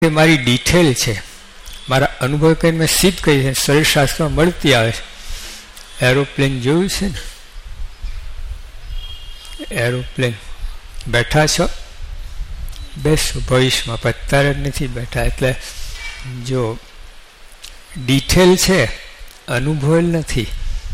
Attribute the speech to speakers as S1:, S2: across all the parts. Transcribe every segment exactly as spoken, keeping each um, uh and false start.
S1: કે મારી ડિટેલ છે, મારા અનુભવ કરીને મેં સિદ્ધ કરી છે, શરીરશાસ્ત્રમાં મળતી આવે છે. એરોપ્લેન જોયું છે ને, એરોપ્લેન બેઠા છો, બેસો ભવિષ્યમાં, પણ અત્યારે જ નથી બેઠા. એટલે જો ડિટેલ છે, અનુભવેલ નથી.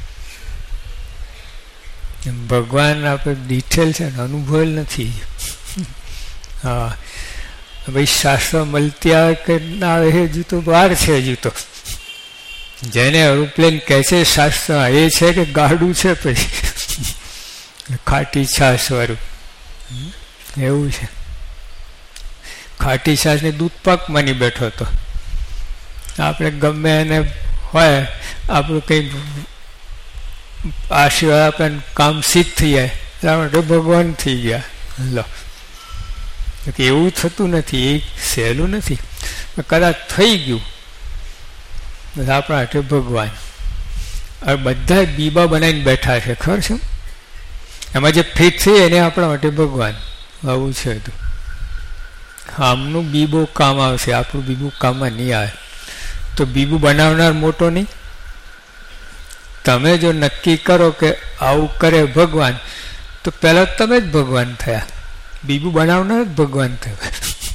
S1: ભગવાન આપણે ડિટેલ છે ને અનુભવેલ નથી. હા ભાઈ શાસ્ત્ર મળતી આવે કે ના આવે હજુ તો વાર છે. હજુ તો જેને એરોપ્લેન કહે છે શાસ્ત્ર એ છે કે ગાડું છે પછી ખાટી છાશ વાળું એવું છે. ખાટી છાશ ને દૂધ પાક માની બેઠો હતો. આપણે ગમે એને હોય આપણું કંઈ આશીર્વાદ આપણે કામ સિદ્ધ થઈ જાય એટલા માટે ભગવાન થઈ ગયા. લો એવું થતું નથી, એ સહેલું નથી. કદાચ થઈ ગયું આપણા હાથે ભગવાન. હવે બધા બીબા બનાવીને બેઠા છે, ખબર છે? એમાં જે ફિટ થઈ એને આપણા માટે ભગવાન. આવું છે તો આમનું બીબો કામ આવશે, આપણું બીબું કામમાં નહીં આવે. તો બીબું બનાવનાર મોટો નહીં. તમે જો નક્કી કરો કે આવું કરે ભગવાન, તો પહેલાં તમે જ ભગવાન થયા. બીબું બનાવનાર જ ભગવાન થયા.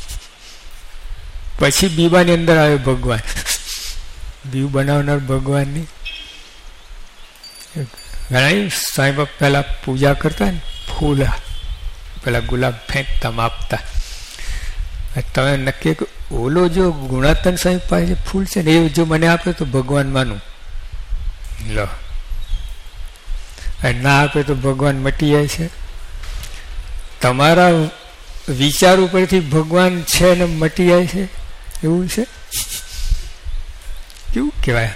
S1: પછી બીબાની અંદર આવે ભગવાન. બીબું બનાવનાર ભગવાનની ઘણા સાંઈ પહેલાં પૂજા કરતા ને, ફૂલ પેલા ગુલાબ ફેંકતા માપતા. તમે નક્કી ઓલો જો ગુણાતન સાહેબ પાસે ફૂલ છે ને એ જો મને આપે તો ભગવાન માનું. લો ના આપે તો ભગવાન મટી જાય છે. તમારા વિચાર ઉપરથી ભગવાન છે ને મટી જાય છે, એવું છે. કેવું કહેવાય?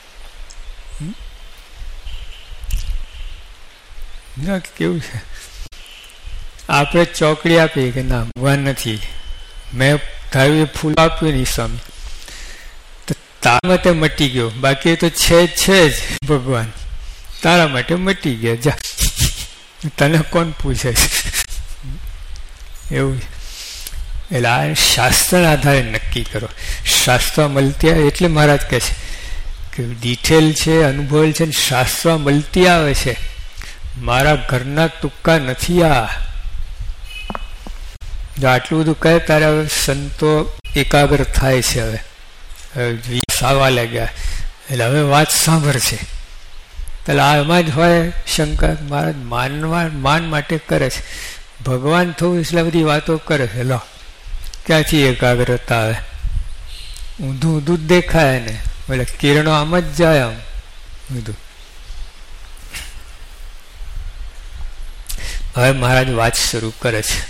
S1: ના કેવું છે? આપણે ચોકડી આપીએ કે ના ભગવાન નથી, મેં ધાર્યું એ ફૂલ આપ્યું નહીં સ્વામી, તો તારા માટે મટી ગયો. બાકી તો છે છે જ ભગવાન, તારા માટે મટી ગયા. જા, તને કોણ પૂછે છે? એવું. એટલે આ શાસ્ત્રના આધારે નક્કી કરો. શાસ્ત્ર મળતી આવે એટલે મહારાજ કહે છે કે ડિટેલ છે, અનુભવેલ છે, શાસ્ત્ર મળતી આવે છે. મારા ઘરના તુક્કા નથી આ. જો આટલું બધું કહે ત્યારે હવે સંતો એકાગ્ર થાય છે. હવે સાવા લાગ્યા એટલે હવે વાત સાંભળશે. એટલે આ એમાં જ હોય શંકર મહારાજ માનવા માન માટે કરે છે. ભગવાન થવું એટલે બધી વાતો કરે છે. લો ક્યાંથી એકાગ્રતા આવે? ઊંધું ઊંધું જ દેખાય ને, એટલે કિરણો આમ જ જાય. આમ ઊંધું. હવે મહારાજ વાત શરૂ કરે છે.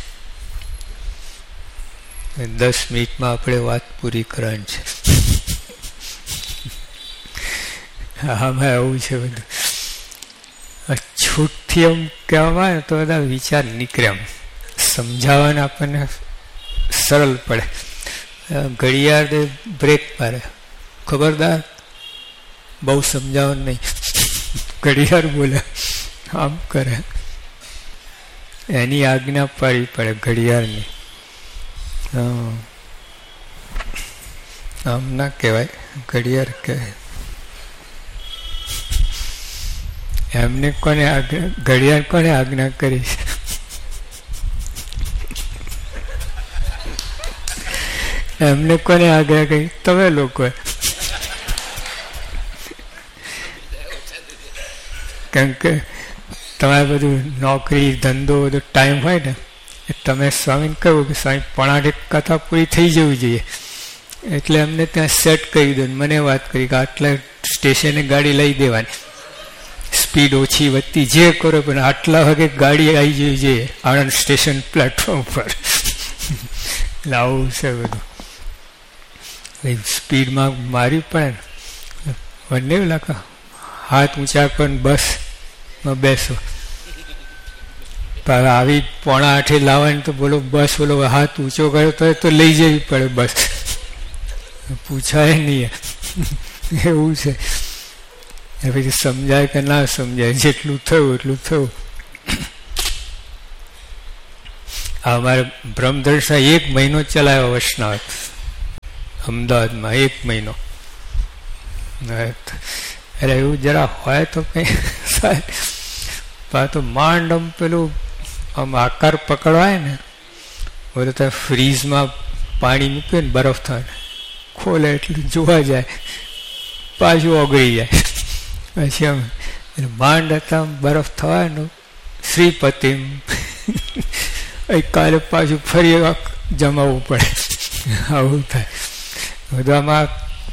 S1: દસ મિનિટમાં આપણે વાત પૂરી કરવાની છે. આમાં એવું છે બધું. છૂટથી એમ કહેવામાં આવે તો બધા વિચાર નીકળે, એમ સમજાવવાને આપણને સરળ પડે. ઘડિયાળ બ્રેક મારે, ખબરદાર બહુ સમજાવવાનું નહીં. ઘડિયાળ બોલે આમ કરે, એની આજ્ઞા પાડવી પડે ઘડિયાળની. આમ ના કહેવાય, ઘડિયાળ કહેવાય. એમને કોને આજ્ઞા, ઘડિયાળ કોને આજ્ઞા કરી? એમને કોને આજ્ઞા કરી? તમે લોકોએ. કેમ કે તમારે બધું નોકરી ધંધો બધું ટાઈમ હોય ને, તમે સ્વામીને કહ્યું કે સ્વામી પણાઠ કથા પૂરી થઈ જવી જોઈએ, એટલે એમને ત્યાં સેટ કરી દો. મને વાત કરી કે આટલા સ્ટેશને ગાડી લઈ દેવાની, સ્પીડ ઓછી વધતી જે કરો, પણ આટલા વાગે ગાડી આવી જવી જોઈએ આણંદ સ્ટેશન પ્લેટફોર્મ પર. એટલે આવું છે બધું. સ્પીડમાં મારી પણ બંને લાખા હાથ ઊંચા પણ બસમાં બેસો. પણ આવી પોણા આઠે લાવવાની તો બોલો બસ બોલો હાથ ઊંચો કર્યો તો તો લઈ જવી પડે બસ, પૂછાય નહીં. એવું છે. એ પછી સમજાય કે ના સમજાય, જેટલું થયું એટલું થયું. અમારે બ્રહ્મદર્શા એક મહિનો ચલાવ્યો વૈષ્ણવ. અમદાવાદમાં એક મહિનો. એટલે એવું જરા હોય તો કંઈ તો માંડ આમ પેલું આમ આકાર પકડવાય ને બધું તો ફ્રીઝમાં પાણી મૂક્યું ને બરફ થાય ખોલે એટલે જોવા જાય પાછું ઓગળી જાય. પછી આમ માંડ હતા બરફ થવાનું શ્રીપતિમ કાલે પાછું ફરી જમાવવું પડે. આવું થાય બધું. આમાં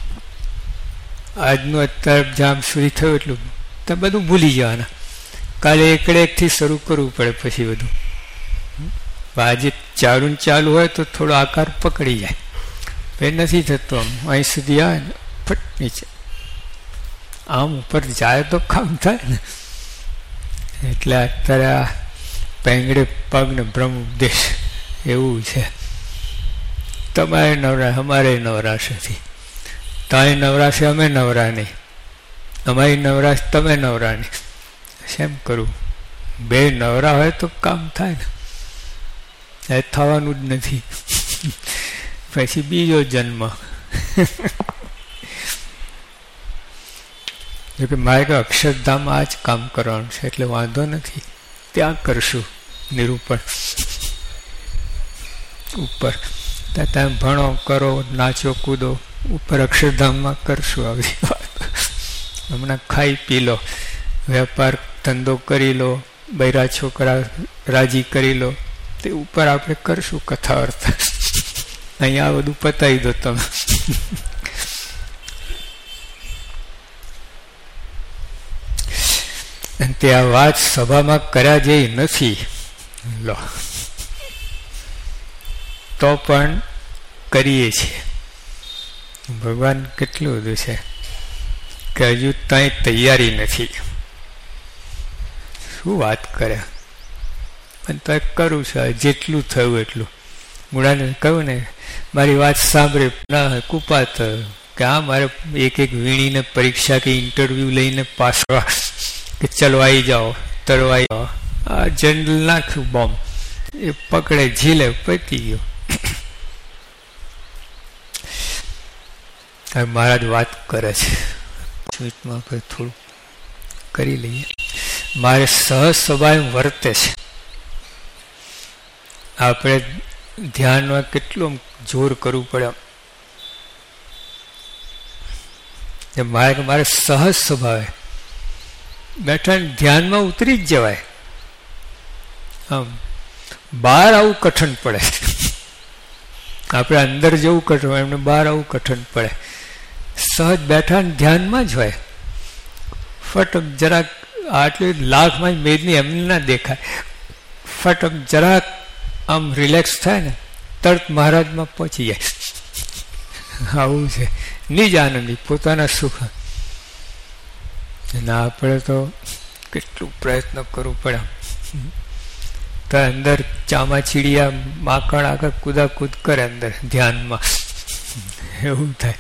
S1: આજનું અત્યારે જામ સુધી થયું એટલું તો બધું ભૂલી જવાના. કાલે એકડે એકથી શરૂ કરવું પડે પછી બધું. આજે ચાલુ ને ચાલુ હોય તો થોડો આકાર પકડી જાય. એ નથી થતો. આમ અહીં સુધી આવે ને ફટ નીચે આમ ઉપર જાય તો કામ થાય ને. એટલે અત્યારે આ પેંગડે પગ ને બ્રહ્મ ઉપદેશ એવું છે. તમારે નવરા અમારે નવરાશ નથી. તારી નવરાશે અમે નવરા નહીં, અમારી નવરાશ તમે નવરા નહીં. શેમ કરું? બે નવરા હોય તો કામ થાય ને. એ થવાનું જ નથી. પછી બીજો જન્મ. જોકે મારે કે અક્ષરધામ આ જ કામ કરવાનું છે એટલે વાંધો નથી. ત્યાં કરશું નિરૂપણ ઉપર. ત્યાં ભણો કરો નાચો કૂદો ઉપર અક્ષરધામમાં કરશું આવી વાત. હમણાં ખાઈ પી લો, વેપાર ધંધો કરી લો, બૈરા છોકરા રાજી કરી લો, તે ઉપર આપણે કરશું કથા અર્થ. અહીંયા બધું પતાવી દો તમે. તે આ વાત સભામાં કર્યા જેવી નથી લો, તો પણ કરીએ છીએ. ભગવાન કેટલું બધું છે કે હજુ ત્યાં તૈયારી નથી. શું વાત કરે? પણ તો કરું છે જેટલું થયું એટલું. મૂળાને કહ્યું ને મારી વાત સાંભળે ના કુપાત કે આ મારે એક એક વીણીને પરીક્ષા કે ઇન્ટરવ્યુ લઈને પાસ કે ચલો આવી જાઓ તરવાઈ જાઓ. આ જનરલ નાખ્યું બોમ્બ, એ પકડે ઝીલે પતી ગયો. મહારાજ વાત કરે છે સ્વીટમાં આપણે થોડું કરી લઈએ. મારે સહજ સ્વભાવ વર્તે છે. આપણે ધ્યાનમાં કેટલું જોર કરવું પડે. મારે મારે સહજ સ્વભાવે બેઠા ધ્યાનમાં ઉતરી જ જવાય. આમ બહાર આવું કઠણ પડે. આપણે અંદર જવું કઠણ હોય, એમને બહાર આવું કઠણ પડે. સહજ બેઠા ધ્યાનમાં જ હોય. ફટક જરાક આટલી લાખમાં મેદની એમને ના દેખાય. ફટક જરાક આમ રિલેક્સ થાય ને તરત મહારાજમાં પહોંચી જાય. આવું છે નિજ આનંદી પોતાના સુખ. ના આપણે તો કેટલું પ્રયત્ન કરવું પડે. તો અંદર ચામાચીડિયા માકણ આગળ કુદાકૂદ કરે અંદર ધ્યાનમાં. એવું થાય.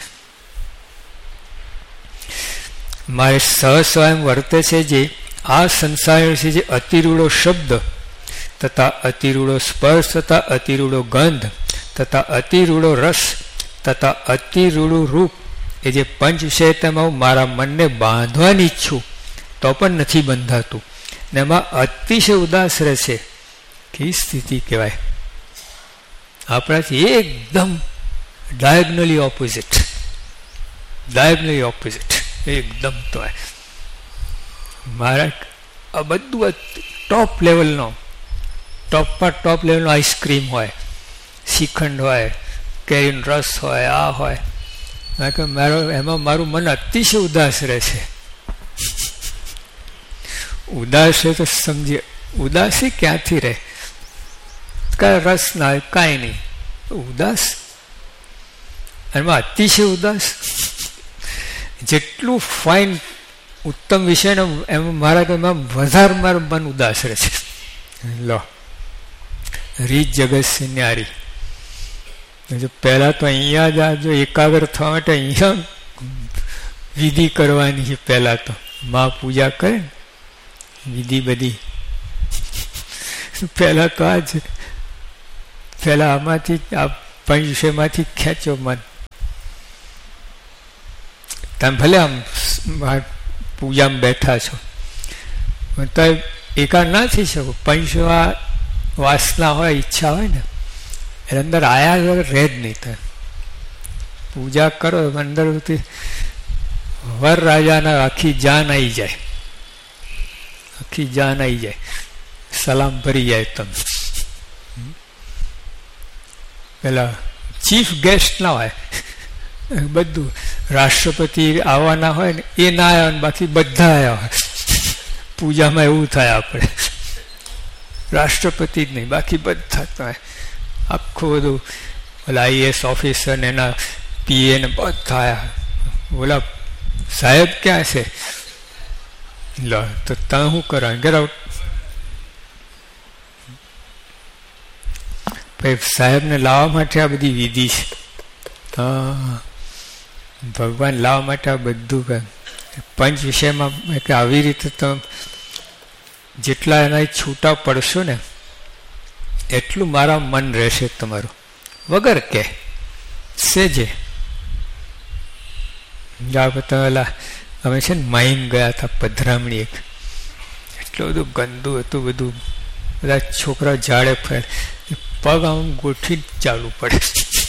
S1: મારે સહજ સ્વયં વર્તે છે જે આ સંસાર છે, જે અતિરૂડો શબ્દ તથા અતિરૂડો સ્પર્શ તથા અતિરૂડો ગંધ તથા અતિરૂડો રસ તથા અતિરૂડું રૂપ, એ જે પંચ છે તેમાં હું મારા મનને બાંધવાની ઈચ્છું તો પણ નથી બંધાતું ને એમાં અતિશય ઉદાસ રહે છે. કઈ સ્થિતિ કહેવાય? આપણાથી એકદમ ડાયગનલી ઓપોઝિટ. ડાયગનલી ઓપોઝિટ એકદમ. તો મારા આ બધું ટોપ લેવલનો, ટોપમાં ટોપ લેવલનો આઈસ્ક્રીમ હોય, શ્રીખંડ હોય, કેરીનો રસ હોય, આ હોય. કે મારો એમાં મારું મન અતિશય ઉદાસ રહે છે. ઉદાસ છે તો સમજીએ ઉદાસી ક્યાંથી રહે? કાંઈ રસ ના હોય, કાંઈ નહીં, ઉદાસ. એમાં અતિશય ઉદાસ. જેટલું ફાઇન ઉત્તમ વિષયને એમાં મારા એમાં વધારે મારું મન ઉદાસ રહે છે. લો રીત જગત છે ન્યારી. જો પહેલા તો અહીંયા જ આ જો એકાગ્ર થવા માટે અહીંયા વિધિ કરવાની છે. પહેલા તો મા પૂજા કરે ને વિધિ બધી, પહેલા તો આ જ પહેલા આમાંથી આ પંચ વિષયમાંથી ખેંચો મન. તમે ભલે આમ પૂજામાં બેઠા છો તો એકાર ના થઈ શકો. પંચવા વાસના હોય, ઈચ્છા હોય ને એટલે અંદર આયા વગર રહે જ નહીં. તમે પૂજા કરો અંદરથી વર રાજાના આખી જાન આવી જાય, આખી જાન આવી જાય, સલામ ભરી જાય. તમે પેલા ચીફ ગેસ્ટ ના હોય, બધું રાષ્ટ્રપતિ આવવાના હોય ને એ ના આવ્યા ને બાકી બધા આવ્યા હોય. પૂજામાં એવું થાય આપણે રાષ્ટ્રપતિ જ નહીં બાકી બધા થાય. આખું બધું ઓલા આઈએસ ઓફિસર ને એના પીએ ને બધા આવ્યા. ઓલા સાહેબ ક્યાં છે? લો તો તમે શું કરો? Get out. સાહેબને લાવવા માટે આ બધી વિધિ છે. હા, ભગવાન લાવવા માટે આ બધું કે પંચ વિષયમાં કે આવી રીતે તમે જેટલા એના છૂટા પડશો ને એટલું મારા મન રહેશે તમારું વગર કે સેજે. પેલા અમે છે ને માઈમ ગયા હતા પધરામણી, એક એટલું બધું ગંદુ હતું બધું, બધા છોકરા ઝાડે ફેર પગ આમ ગોઠવી ચાલુ પડે.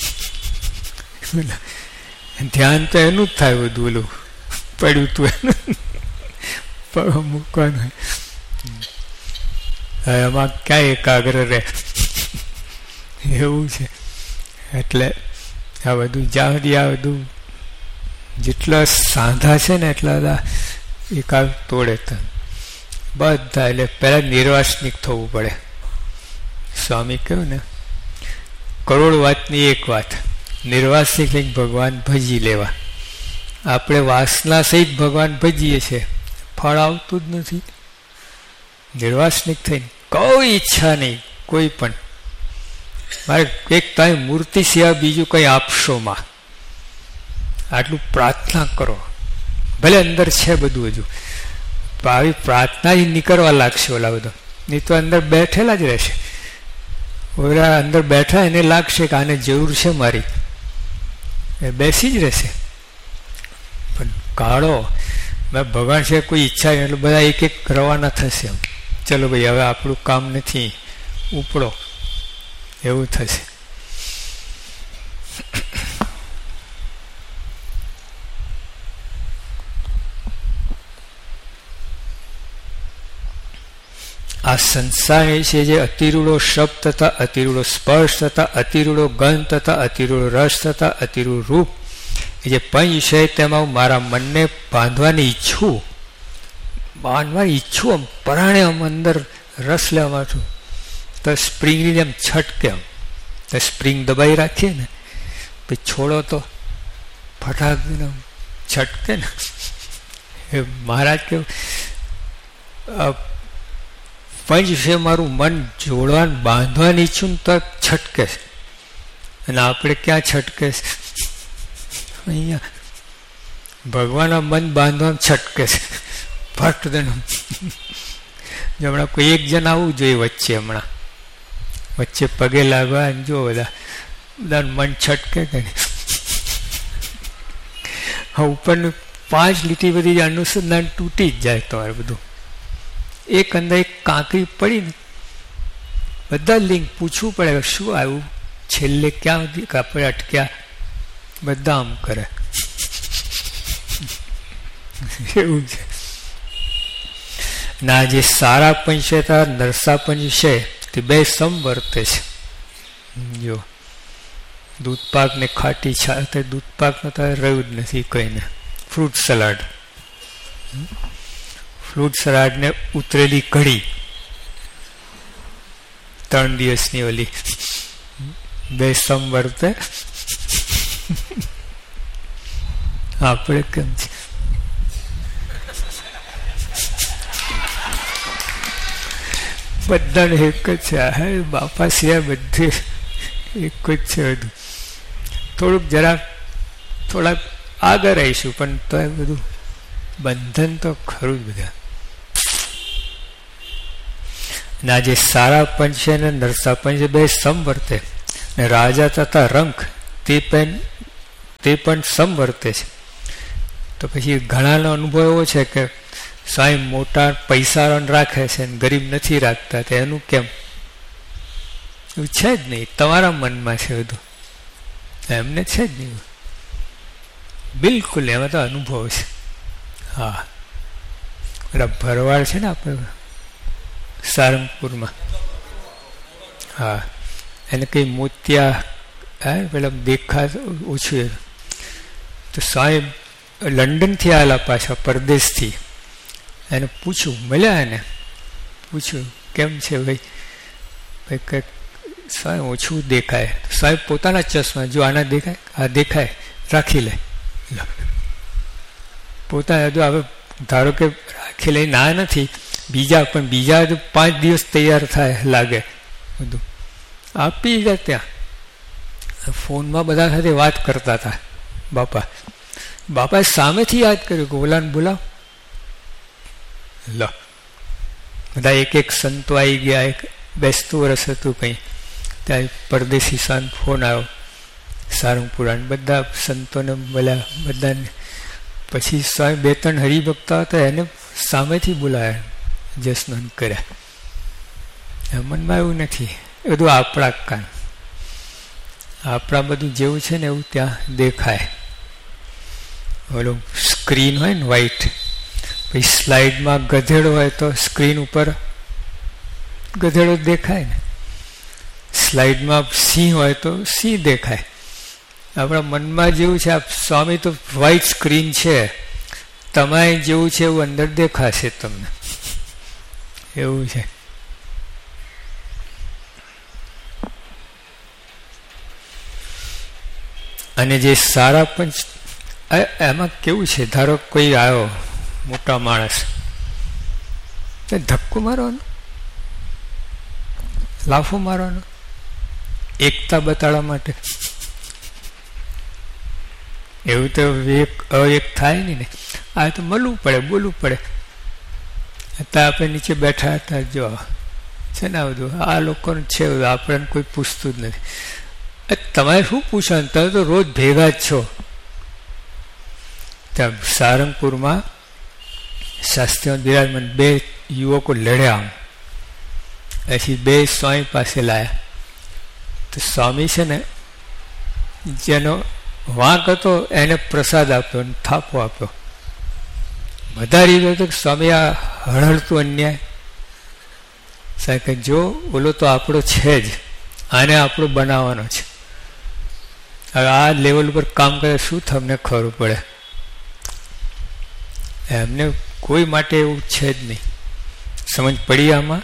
S1: ધ્યાન તો એનું જ થાય બધું, ઓલું પડ્યું તું એનું પગ મૂકવાનું. એમાં ક્યાં એકાગ્ર રહે એવું છે. એટલે આ બધું જ્યાં સુધી આ બધું જેટલા સાંધા છે ને એટલા બધા એકાગ તોડે તમે બધા. એટલે પહેલા નિર્વાસનિક થવું પડે. સ્વામી કહ્યું ને કરોડ વાતની એક વાત, નિર્વાસનિક લઈને ભગવાન ભજી લેવા. આપણે વાસના સહિત ભગવાન ભજીએ છીએ, ફળ આવતું જ નથી. નિર્વાસનિક થઈને કોઈ ઈચ્છા નહીં કોઈ પણ. મારે એક તમે મૂર્તિ સિવાય બીજું કંઈ આપશો માં, આટલું પ્રાર્થના કરો. ભલે અંદર છે બધું હજુ, આવી પ્રાર્થના જ નીકળવા લાગશે ઓલા બધા, નહીં તો અંદર બેઠેલા જ રહેશે. ઓલા અંદર બેઠા એને લાગશે કે આને જરૂર છે મારી, એ બેસી જ રહેશે. પણ કાઢો મેં ભગવાન છે કોઈ ઈચ્છા એટલે બધા એક એક રવાના થશે. એમ ચલો ભાઈ હવે આપણું કામ નથી, ઉપડો, એવું થશે. આ સંસાર એ છે જે અતિરૂડો શબ્દ તથા અતિરૂડો સ્પર્શ તથા અતિરૂડો ગંધ તથા અતિરૂડો રસ તથા અતિરૂડો રૂપ એ જે પંચ છે તેમાં હું મારા મનને બાંધવાની ઈચ્છું, બાંધવાની ઈચ્છું આમ પરાણે આમ અંદર રસ લેવા માંગું તો સ્પ્રિંગની જેમ છટકે. આમ તો સ્પ્રિંગ દબાઈ રાખીએ ને પછી છોડો તો ફટાક છટકે ને. એ મહારાજ કેવું પંચ છે મારું મન જોડવાનું બાંધવાની ઈચ્છું તો છટકે છે. અને આપણે ક્યાં છટકે છે? અહીંયા ભગવાનના મન બાંધવાનું છટકે છે ફટ દેનું. હમણાં કોઈ એક જણ આવવું જોઈએ વચ્ચે, હમણાં વચ્ચે પગે લાગવા જો બધા બધા મન છટકે કે નહીં. હા, ઉપરનું પાંચ લીટી બધી અનુસંધાન તૂટી જ જાય તમારે બધું. એક અંદર એક કાંકરી પડી ને બધા લિંક પૂછવું પડે શું આવ્યું, છેલ્લે ક્યાં આપણે અટક્યા, બધા આમ કરે એવું છે. ના જે સારા પંચ છે નરસા પંચ છે તે બે સમવર્તે છે. જો દૂધ પાક ને ખાટી છાશ, દૂધ પાક નો તો રહ્યું જ નથી કહીને. ફ્રૂટ સલાડ, ફ્રૂટ સલાડ ને ઉતરેલી કઢી ત્રણ દિવસની ઓલી બે સમવર્તે. આપણે કેમ છે બધાને એક જ છે. હે બાપા સિવાય બધે એક જ છે બધું. થોડુંક જરા થોડાક આગળ આવીશું પણ તો એ બધું બંધન તો ખરું જ બધા. ના જે સારા પંચ છે ને નરસા પંચ બે સમવર્તે ને રાજા તથા રંક તે પણ તે પણ સમવર્તે છે. તો પછી ઘણાનો અનુભવ એવો છે કે સ્વામી મોટા પૈસા રાખે છે ને ગરીબ નથી રાખતા, તો એનું કેમ? એવું છે જ નહીં, તમારા મનમાં છે બધું, એમને છે જ નહીં બિલકુલ. એમાં તો અનુભવ છે. હા, પેલા ભરવાડ છે ને આપણે સારંગપુરમાં, હા, એને કંઈ મોતિયા હા પેલા દેખા ઓછું, તો સાહેબ લંડનથી આવેલા પાછા પરદેશથી, એને પૂછ્યું, મળ્યા એને પૂછ્યું કેમ છે ભાઈ, ભાઈ કંઈક સાહેબ ઓછું દેખાય. સાહેબ પોતાના ચશ્મા, જો આના દેખાય, આ દેખાય, રાખી લે. પોતાના જો હવે ધારો કે રાખી લઈ ના નથી, બીજા પણ બીજા જો પાંચ દિવસ તૈયાર થાય લાગે બધું આપી ગયા. ત્યાં ફોનમાં બધા સાથે વાત કરતા હતા બાપા. બાપાએ સામેથી યાદ કર્યું કે ઓલાને બોલાવ. લો, બધા એક એક સંતો આવી ગયા. એક બેસતું વર્ષ હતું કંઈ, ત્યાં પરદેશી સંત ફોન આવ્યો સારંગપુરા, બધા સંતોને બોલ્યા બધાને. પછી સ્વામી બે ત્રણ હરિભક્તા હતા, એને સામેથી બોલાયા, જસનન કર્યા. મનમાં એવું નથી, એ બધું આપણા કાન, આપણા બધું જેવું છે ને એવું ત્યાં દેખાય. ઓલું સ્ક્રીન હોય ને વ્હાઈટ, પછી સ્લાઇડમાં ગધેડો હોય તો સ્ક્રીન ઉપર ગધેડો દેખાય ને, સ્લાઇડમાં સિંહ હોય તો સિંહ દેખાય. આપણા મનમાં જેવું છે, આ સ્વામી તો વ્હાઈટ સ્ક્રીન છે, તમારે જેવું છે એવું અંદર દેખાશે તમને, એવું છે. અને જે સારા પંચ, એમાં કેવું છે, ધારો કોઈ આવ્યો મોટા માણસ, ધક્કો મારવાનો, લાફો મારવાનો, એકતા બતાડવા માટે, એવું તો એક એક થાય નહીં ને. આ તો મળવું પડે, બોલવું પડે. અત્યારે આપણે નીચે બેઠા હતા, જો છે ને આ બધું આ લોકોને છે, આપણને કોઈ પૂછતું જ નથી. તમારે શું પૂછવાનું, તમે તો રોજ ભેગા જ છો. ત્યાં સારંગપુરમાં શાસ્ત્રીમાં બિરાજમાન બે યુવકો લડ્યા, પછી બે સ્વામી પાસે લાયા. તો સ્વામી છે ને જેનો વાંક હતો એને પ્રસાદ આપ્યો, થાપો આપ્યો. બધા રીતે તો સ્વામી આ હળહળતું અન્યાય, સાહેબ કે જો ઓલો તો આપણો છે જ, આને આપણો બનાવવાનો છે. હવે આ લેવલ ઉપર કામ કરે શું તમને ખબર પડે? એમને કોઈ માટે એવું છે જ નહીં. સમજ પડી આમાં?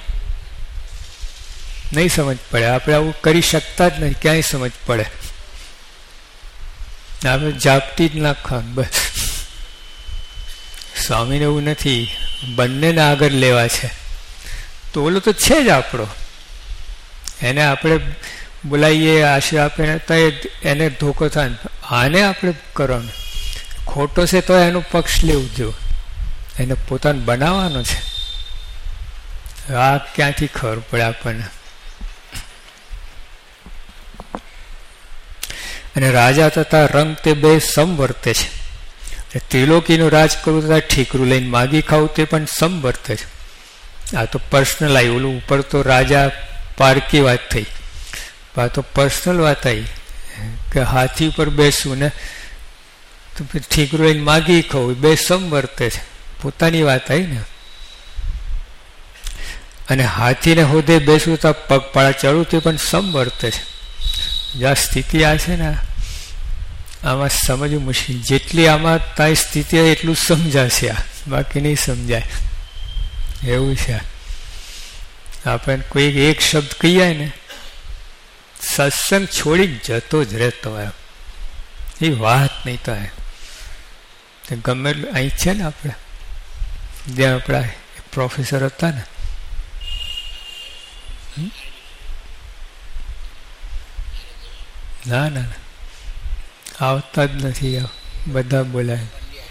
S1: નહીં સમજ પડે. આપણે આવું કરી શકતા જ નથી, ક્યાંય સમજ પડે? આપણે જાપતી જ નાખવાનું બસ. સ્વામીને એવું નથી, બંનેને આગળ લેવા છે. તો ઓલો તો છે જ આપણો, એને આપણે બોલાવીએ, આશીર્વાદ આપીને તો એને ધોકો થાય. આને આપણે કરવાનું, ખોટો છે તો એનો પક્ષ લેવું જો, એને પોતાને બનાવવાનો છે. આ ક્યાંથી ખબર પડે આપણને? અને રાજા તથા રંગ તે બે સમવર્તે છે. ત્રિલોકીનું રાજ કરવું તથા ઠીકરું લઈને માગી ખાવું તે પણ સમવર્તે છે. આ તો પર્સનલ આવી, ઓલું ઉપર તો રાજા પારકી વાત થઈ, આ તો પર્સનલ વાત આવી કે હાથી ઉપર બેસવું ને ઠીકરું લઈને માગી ખાવું, બે સમવર્તે છે. પોતાની વાત આવી ને. અને હાથીને હોદે બેસવું તો પગપાળા ચડવું તે પણ સમવર્તે છે. જ્યાં સ્થિતિ આ છે ને, આમાં સમજવું મુશ્કેલ. જેટલી આમાં તારી સ્થિતિ એટલું સમજાશે, આ બાકી નહીં સમજાય, એવું છે. આપણે કોઈ એક શબ્દ કહીએ ને, સત્સંગ છોડી જતો જ રહેતો એમ, એ વાત નહીં તો એમ ગમે અહીં છે ને. આપણે જ્યાં આપણા પ્રોફેસર હતા ને, ના ના ના આવતા જ નથી, બધા બોલાય.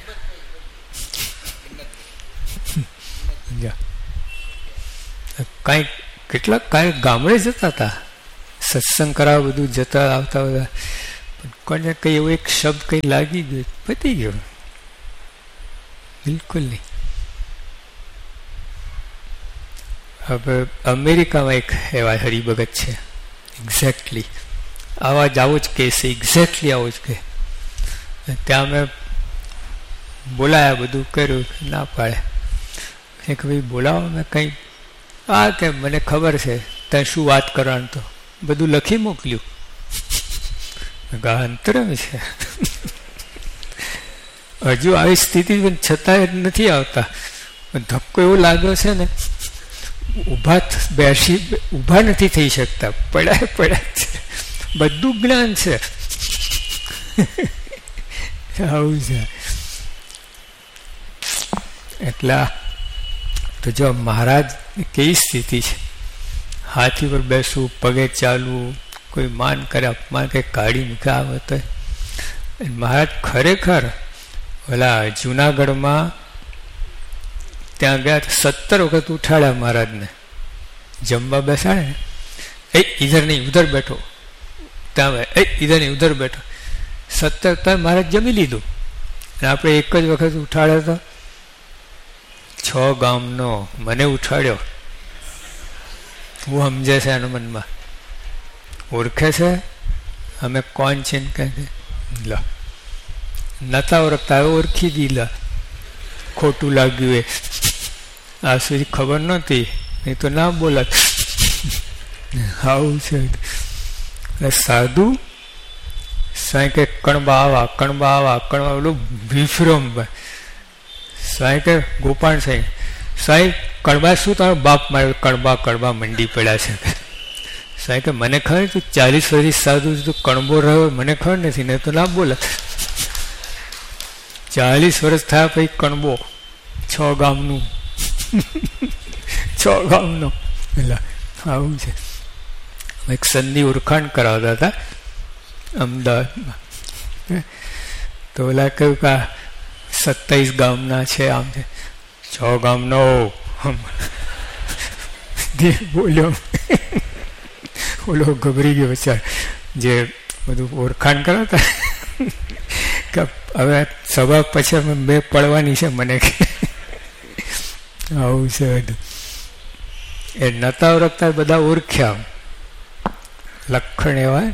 S1: કાંઈક કેટલાક કાંઈક ગામડે જતા હતા સત્સંગ કરાવવા, બધું જતા આવતા બધા. કોને કંઈ એવું એક શબ્દ કંઈ લાગી ગયો, પતી ગયો. બિલકુલ નહીં. હવે અમેરિકામાં એક એવા હરિભગત છે, એક્ઝેક્ટલી આવા જ આવો જ કેસ છે, એક્ઝેક્ટલી આવો જ કે ત્યાં મેં બોલાયા, બધું કર્યું, ના પાડે કે ભાઈ બોલાવો. મેં કંઈ આ કે મને ખબર છે ત્યાં શું વાત કરવાનું, તો બધું લખી મોકલ્યું. અંતરમ છે હજુ આવી સ્થિતિ છતાં નથી આવતા. ધક્કો એવો લાગ્યો છે ને, ઊભા બેસી ઊભા નથી થઈ શકતા, પડ્યા પડ્યા છે. બધું જ્ઞાન છે. આવું છે. એટલા તો જો મહારાજ કેવી સ્થિતિ છે, હાથી પર બેસવું, પગે ચાલવું, કોઈ માન કરે, અપમાન કે કાઢી મૂકે આવે તો મહારાજ ખરેખર ઓલા જુનાગઢમાં ત્યાં ગયા, સત્તર વખત ઉઠાડ્યા મહારાજને, જમવા બેસાડે ને, એ ઇધર નહીં ઉધર બેઠો, ત્યાં એ ઇધર નહીં ઉધર બેઠો, સત્તર ત્યાં મહારાજ જમી લીધું. અને આપણે એક જ વખત ઉઠાડ્યો તો છ ગામનો મને ઉઠાડ્યો. હું સમજે છે એના મનમાં, ઓળખે છે અમે કોણ છે ને કહે છે. લો નતા ઓળખતા, હવે ઓળખી દીધા. ખોટું લાગ્યું એ, આ સુધી ખબર નહોતી, નહીં તો ના બોલત. આવું છે. એટલે સાધુ સાંઈ કે કણબા આવા, કણબા આવા, કણબા ઓલું વિફરમ સાંઈ કે ગોપાલ સાંઈ સાંઈ કણબા શું તારો બાપ મારે કણબા કણબા મંડી પડ્યા છે. સાંઈ કે મને ખબર તું ચાલીસ વર્ષથી સાધુ તું કણબો રહ્યો, મને ખબર નથી, ને તો ના બોલે. ચાલીસ વર્ષ થયા પછી કણબો છ ગામનું છ ગામનો. એટલે આવું છે. એક સંધિ ઓળખાણ કરાવતા હતા અમદાવાદમાં, તો ઓલા કહ્યું કે સત્તાવીસ ગામના છે, આમ છે. છ ગામનો બોલ્યો. ઓલો ગભરી ગયો બચાર, જે બધું ઓળખાણ કરાવતા કે હવે સભા પછી અમે બે પડવાની છે મને. આવું છે બધું. એ નતા ઓળખતા બધા ઓળખ્યા, લખણ એવા.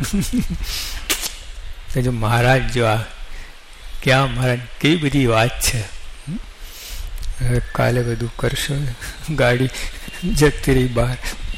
S1: જો મહારાજ જો આ ક્યાં મહારાજ કેવી બધી વાત છે. હવે કાલે બધું કરશો, ગાડી જતી રહી બહાર.